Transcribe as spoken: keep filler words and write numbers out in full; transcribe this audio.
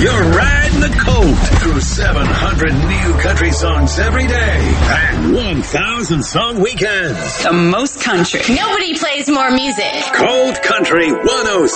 You're riding the Colt through seven hundred new country songs every day and one thousand song weekends. The most country. Nobody plays more music. Colt Country one oh